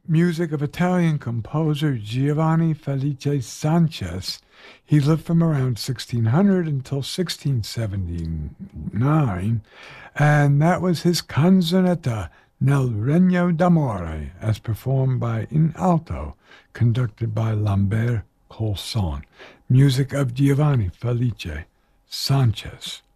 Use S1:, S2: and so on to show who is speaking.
S1: music of Italian composer Giovanni Felice Sanchez. He lived from around 1600 until 1679, and that was his Canzonetta nel Regno d'Amore, as performed by In Alto, conducted by Lambert Colson. Music of Giovanni Felice Sanchez.